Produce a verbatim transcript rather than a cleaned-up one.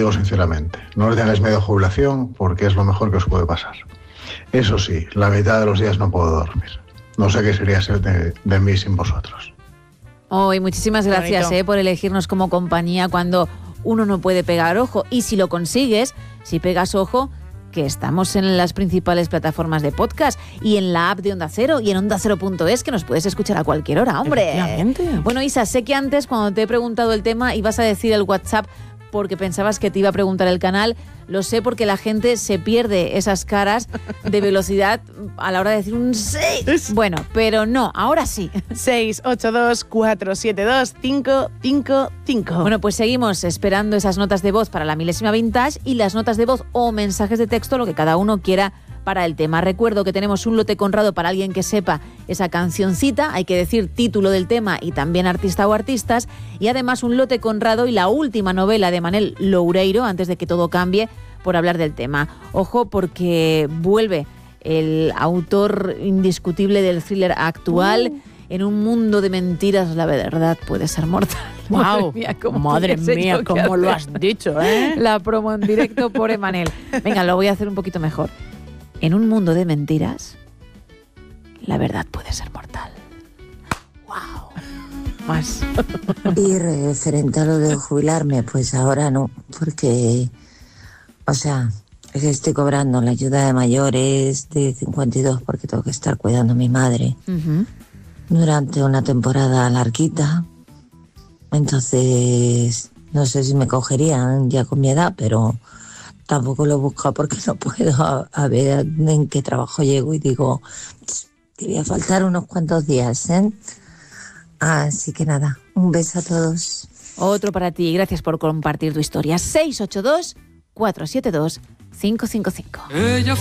digo sinceramente. No os tengáis miedo a jubilación porque es lo mejor que os puede pasar. Eso sí, la mitad de los días no puedo dormir. No sé qué sería ser de, de mí sin vosotros. Oh, y muchísimas gracias eh, por elegirnos como compañía cuando uno no puede pegar ojo. Y si lo consigues, si pegas ojo, que estamos en las principales plataformas de podcast y en la app de Onda Cero y en onda cero punto es, que nos puedes escuchar a cualquier hora, hombre. Bueno, Isa, sé que antes cuando te he preguntado el tema ibas a decir el WhatsApp porque pensabas que te iba a preguntar el canal. Lo sé porque la gente se pierde esas caras de velocidad a la hora de decir un seis. Bueno, pero no, ahora sí. seis ocho dos, cuatro siete dos, cinco cinco cinco. Bueno, pues seguimos esperando esas notas de voz para la milésima vintage y las notas de voz o mensajes de texto, lo que cada uno quiera para el tema. Recuerdo que tenemos un lote conrado para alguien que sepa esa cancioncita, hay que decir título del tema y también artista o artistas, y además un lote conrado y la última novela de Manel Loureiro, antes de que todo cambie, por hablar del tema. Ojo, porque vuelve el autor indiscutible del thriller actual. Uh. En un mundo de mentiras, la verdad puede ser mortal. Wow. Madre mía, cómo, Madre mía, cómo lo has dicho, ¿eh? La promo en directo por Emanel. Venga, lo voy a hacer un poquito mejor. En un mundo de mentiras, la verdad puede ser mortal. ¡Wow! Más. Y referente a lo de jubilarme, pues ahora no, porque, o sea, estoy cobrando la ayuda de mayores de cincuenta y dos porque tengo que estar cuidando a mi madre uh-huh. durante una temporada larguita. Entonces, no sé si me cogerían ya con mi edad, pero tampoco lo he buscado porque no puedo. A, a ver en qué trabajo llego y digo, te voy a faltar unos cuantos días, ¿eh? Así que nada, un beso a todos. Otro para ti, gracias por compartir tu historia. seis ocho dos, cuatro siete dos, cinco cinco cinco. Ella